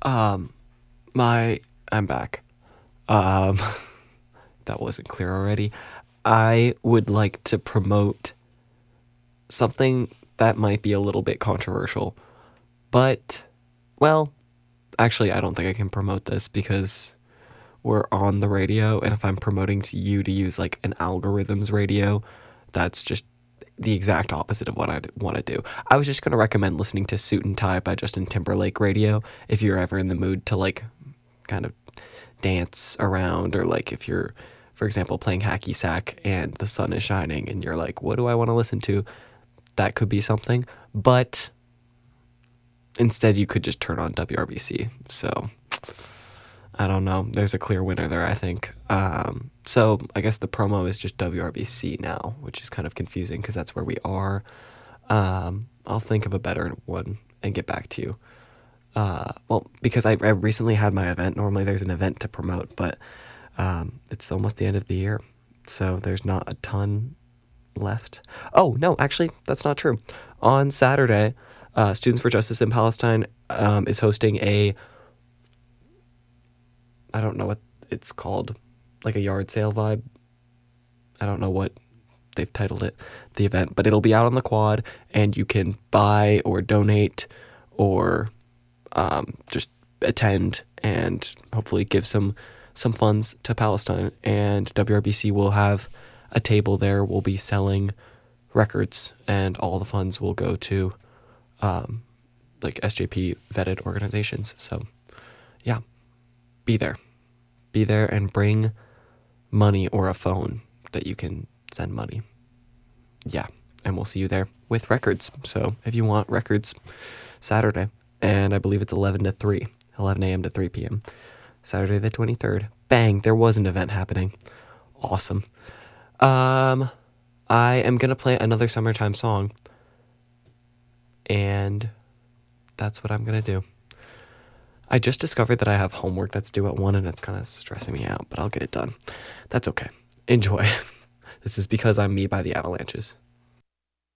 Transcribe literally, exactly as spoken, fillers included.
Um, my, I'm back. Um, that wasn't clear already. I would like to promote something that might be a little bit controversial, but, well, actually, I don't think I can promote this because we're on the radio, and if I'm promoting to you to use like an algorithms radio, that's just the exact opposite of what I want to do. I was just going to recommend listening to Suit and Tie by Justin Timberlake radio if you're ever in the mood to like kind of dance around, or like if you're, for example, playing hacky sack and the sun is shining and you're like, what do I want to listen to? That could be something, but instead you could just turn on W R B C. So I don't know. There's a clear winner there, I think. Um, so I guess the promo is just W R B C now, which is kind of confusing because that's where we are. Um, I'll think of a better one and get back to you. Uh, well, because I, I recently had my event. Normally there's an event to promote, but um, it's almost the end of the year, so there's not a ton left. Oh, no, actually, that's not true. On Saturday, uh, Students for Justice in Palestine um, is hosting a, I don't know what it's called, like a yard sale vibe. I don't know what they've titled it, the event, but it'll be out on the quad, and you can buy or donate or um, just attend and hopefully give some some funds to Palestine. And W R B C will have a table there. We'll be selling records, and all the funds will go to um, like S J P vetted organizations. So yeah, be there. Be there and bring money or a phone that you can send money. Yeah, and we'll see you there with records. So if you want records, Saturday, and I believe it's eleven to three, eleven a.m. to three p.m. Saturday the twenty-third. Bang, there was an event happening. Awesome. Um, I am going to play another summertime song, and that's what I'm going to do. I just discovered that I have homework that's due at one, and it's kind of stressing me out, but I'll get it done. That's okay. Enjoy. This is Because I'm Me by the Avalanches.